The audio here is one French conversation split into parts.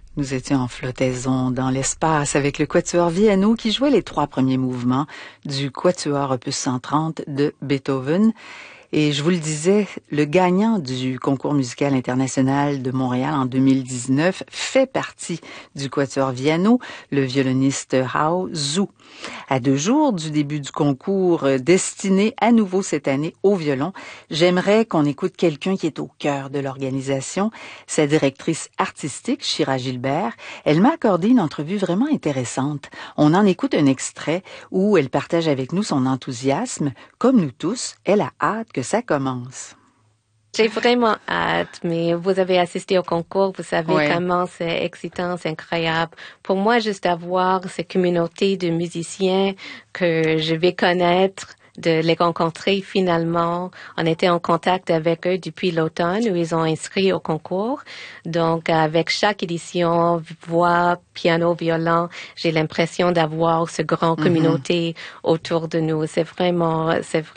Nous étions en flottaison dans l'espace avec le Quatuor Viano qui jouait les 3 premiers mouvements du Quatuor opus 130 de Beethoven. Et je vous le disais, le gagnant du concours musical international de Montréal en 2019 fait partie du Quatuor Viano, le violoniste Hao Zhu. À 2 jours du début du concours destiné à nouveau cette année au violon, j'aimerais qu'on écoute quelqu'un qui est au cœur de l'organisation, sa directrice artistique, Shira Gilbert. Elle m'a accordé une entrevue vraiment intéressante. On en écoute un extrait où elle partage avec nous son enthousiasme. Comme nous tous, elle a hâte que ça commence. J'ai vraiment hâte, mais vous avez assisté au concours, vous savez comment c'est excitant, c'est incroyable. Pour moi, juste avoir cette communauté de musiciens que je vais connaître, de les rencontrer finalement. On était en contact avec eux depuis l'automne où ils ont inscrit au concours. Donc, avec chaque édition, voix, piano, violon, j'ai l'impression d'avoir ce grand communauté autour de nous. C'est vraiment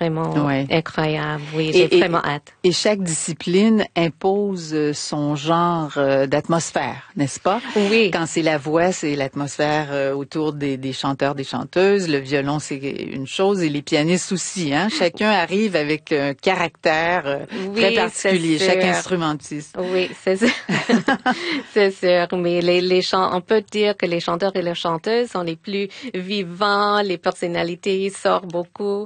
incroyable. Oui, j'ai vraiment hâte. Et chaque discipline impose son genre d'atmosphère, n'est-ce pas? Oui. Quand c'est la voix, c'est l'atmosphère autour des chanteurs, des chanteuses. Le violon, c'est une chose et les pianistes aussi, hein. Chacun arrive avec un caractère très particulier, chaque instrumentiste. Oui, c'est sûr. C'est sûr. Mais on peut dire que les chanteurs et les chanteuses sont les plus vivants, les personnalités sortent beaucoup,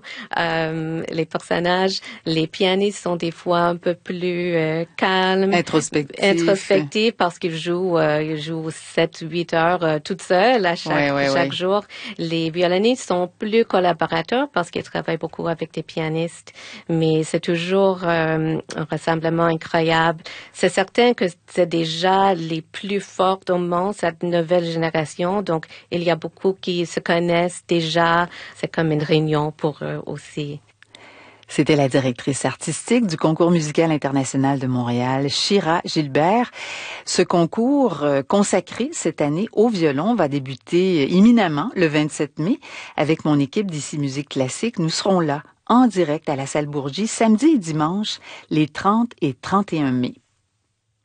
les personnages. Les pianistes sont des fois un peu plus calmes, introspectifs parce qu'ils jouent 7-8 heures toutes seules à chaque jour. Les violonistes sont plus collaborateurs parce qu'ils travaillent beaucoup avec des pianistes, mais c'est toujours un rassemblement incroyable. C'est certain que c'est déjà les plus fortes au monde, cette nouvelle génération, donc il y a beaucoup qui se connaissent déjà. C'est comme une réunion pour eux aussi. C'était la directrice artistique du concours musical international de Montréal, Shira Gilbert. Ce concours consacré cette année au violon va débuter imminemment le 27 mai avec mon équipe d'ici Musique Classique. Nous serons là en direct à la salle Bourgie samedi et dimanche les 30 et 31 mai.